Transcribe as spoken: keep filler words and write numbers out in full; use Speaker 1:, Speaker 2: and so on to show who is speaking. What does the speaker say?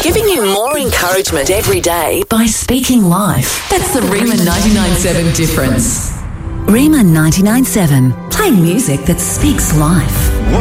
Speaker 1: Giving you more encouragement every day by speaking life.
Speaker 2: That's the Rima ninety-nine point seven difference.
Speaker 1: Rima ninety-nine point seven. Play music that speaks life.